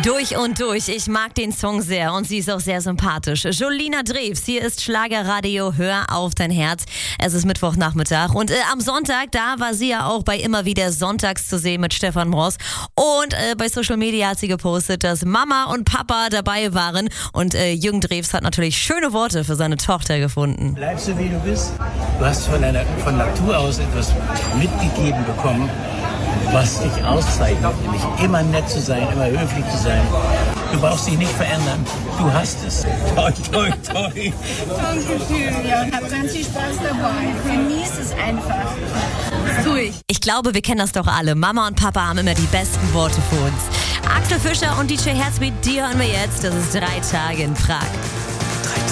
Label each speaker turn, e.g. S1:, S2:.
S1: Durch und durch. Ich mag den Song sehr und sie ist auch sehr sympathisch. Jolina Drews, hier ist Schlagerradio, hör auf dein Herz. Es ist Mittwochnachmittag und am Sonntag, da war sie ja auch bei immer wieder Sonntags zu sehen mit Stefan Moss. Und bei Social Media hat sie gepostet, dass Mama und Papa dabei waren. Und Jürgen Drews hat natürlich schöne Worte für seine Tochter gefunden.
S2: Bleibst du, wie du bist. Du hast von Natur aus etwas mitgegeben bekommen, was dich auszeichnet, nämlich immer nett zu sein, immer höflich zu sein. Du brauchst dich nicht verändern, du hast es. Toi, toi, toi.
S3: Dankeschön, ja, hab ganz viel Spaß dabei. Genieß es einfach. Durch.
S1: Ich glaube, wir kennen das doch alle. Mama und Papa haben immer die besten Worte für uns. Axel Fischer und DJ Herzbeat, die hören wir jetzt. Das ist 3 Tage in Prag.